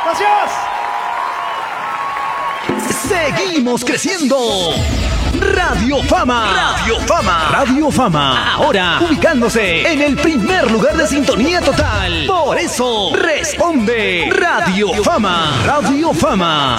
Gracias. Seguimos creciendo. Radio Fama. Radio Fama. Radio Fama. Ahora ubicándose en el primer lugar de sintonía total. Por eso responde Radio Fama. Radio Fama.